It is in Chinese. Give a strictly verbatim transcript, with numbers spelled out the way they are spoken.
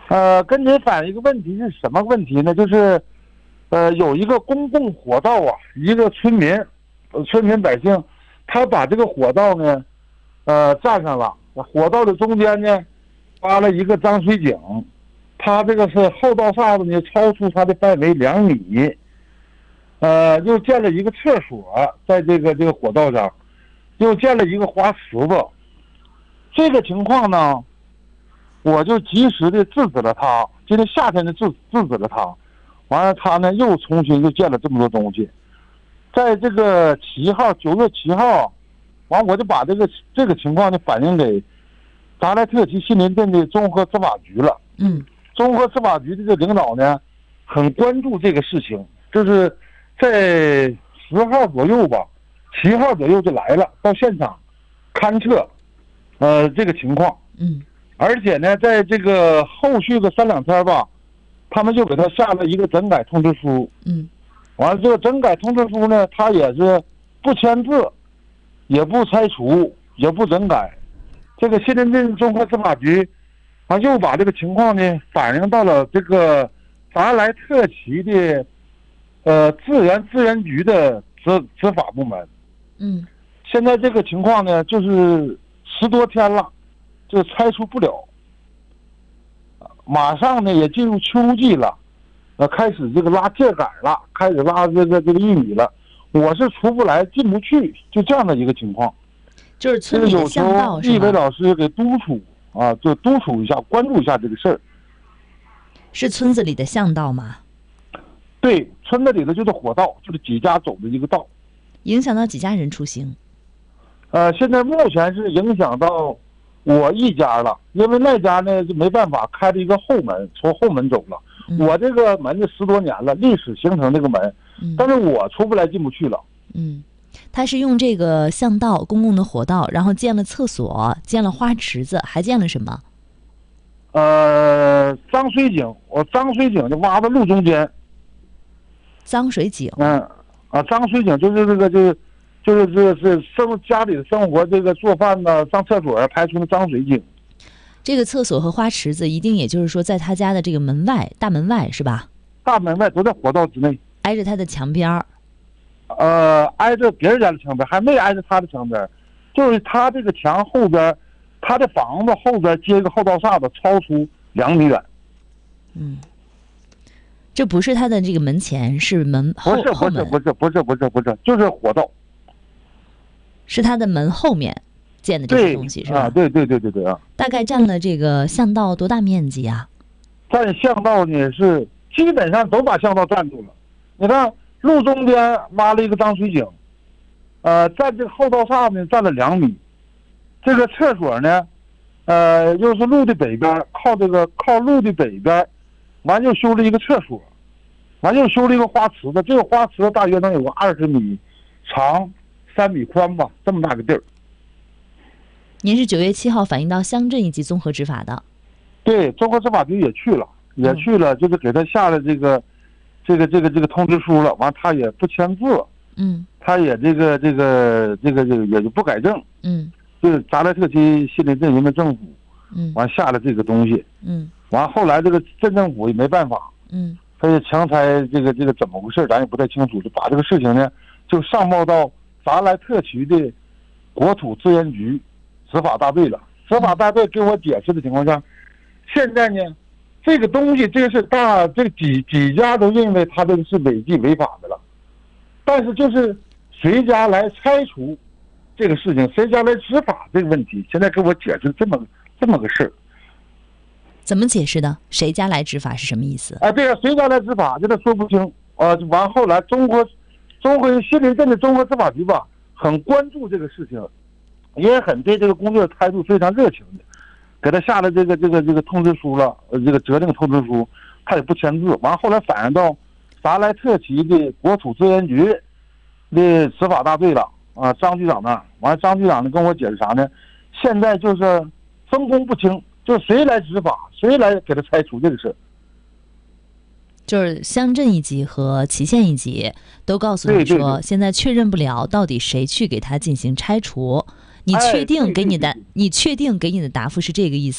呃，跟您反映一个问题是什么问题呢？就是，呃，有一个公共火道啊，一个村民，呃村民百姓，他把这个火道呢，呃，占上了。火道的中间呢，挖了一个脏水井，他这个是后道煞子呢，超出他的范围两米。呃，又建了一个厕所，在这个这个火道上，又建了一个花池子。这个情况呢，我就及时的制止了他。今天夏天的制制止了他，完了他呢又重新又建了这么多东西。在这个七号，九月七号，完我就把这个这个情况呢反映给达赖特旗杏林镇的综合执法局了。 嗯， 综合执法局的这个领导呢，很关注这个事情，就是在十号左右吧，七号左右就来了，到现场勘测，呃，这个情况。 嗯， 而且呢，在这个后续的三两天吧，他们就给他下了一个整改通知书。 嗯， 完了这个整改通知书呢，他也是不签字，也不拆除，也不整改。这个杏林镇综合执法局，完又把这个情况呢反映到了这个达莱特旗的呃自然资源局的执执法部门。 嗯， 现在这个情况呢，就是十多天了，就拆除不了。马上呢也进入秋季了，呃，开始这个拉秸秆了，开始拉这个这个玉米了。我是出不来进不去，就这样的一个情况。 就是村里的向导是立委吗？ 老师给督促啊，就督促一下，关注一下这个事儿。 是村子里的向导吗？ 对，村子里的就是火道，就是几家走的一个道。 影响到几家人出行？ 呃，现在目前是影响到我一家了，因为那家呢就没办法开了一个后门，从后门走了。 嗯、 我这个门就十多年了，历史形成这个门， 嗯、 但是我出不来进不去了。 嗯，他是用这个巷道，公共的火道，然后建了厕所，建了花池子，还建了什么？ 呃，脏水井，我脏水井就挖到路中间。 脏水井。 嗯，啊，脏水井就是这个就是就是这是生家里的生活，这个做饭呢，上厕所排出的脏水井。 这个厕所和花池子一定也就是说在他家的这个门外，大门外是吧？ 大门外都在火道之内， 挨着他的墙边儿。 呃，挨着别人家的墙边，还没挨着他的墙边，就是他这个墙后边，他的房子后边接一个后道煞子，超出两米远。 嗯，这不是他的这个门前，是门后不是不是不是不是不是不是，就是火道， 是他的门后面建的这些东西是吧？ 啊，对对对对对啊。 大概占了这个巷道多大面积啊？ 占巷道呢是基本上都把巷道占住了。你看路中间挖了一个脏水井，呃，占这个后道煞呢占了两米。这个厕所呢，呃，又是路的北边，靠这个靠路的北边，完又修了一个厕所，完又修了一个花池子。这个花池子大约能有个二十米长，三米宽吧，这么大个地儿。 您是九月七号反映到乡镇一级综合执法的？ 对，综合执法局也去了，也去了，就是给他下了这个，这个这个这个通知书了。完，他也不签字， 嗯， 他也这个这个这个这个也就不改正， 嗯， 就是达赖特旗杏林镇人民政府， 嗯， 完下了这个东西， 嗯， 完后来这个镇政府也没办法， 嗯， 他也强拆这个这个怎么回事，咱也不太清楚，就把这个事情呢就上报到达赖特旗的国土资源局执法大队了。执法大队给我解释的情况下，现在呢，这个东西这是大这几几家都认为他这个是违纪违法的了，但是就是谁家来拆除这个事情，谁家来执法这个问题，现在给我解释这么这么个事儿。 怎么解释的？谁家来执法是什么意思？ 啊，对啊，谁家来执法这个说不清。呃，完后来中国中国杏林镇的综合执法局吧，很关注这个事情，也很对这个工作的态度非常热情的，给他下了这个这个这个通知书了，呃，这个责令通知书，他也不签字。完后来反映到达赖特旗的国土资源局的执法大队了啊，张局长呢，完张局长呢跟我解释啥呢？现在就是分工不清，就是谁来执法，谁来给他拆除这个事。 就是乡镇一级和旗县一级都告诉你说，现在确认不了到底谁去给他进行拆除。你确定给你的，你确定给你的答复是这个意思？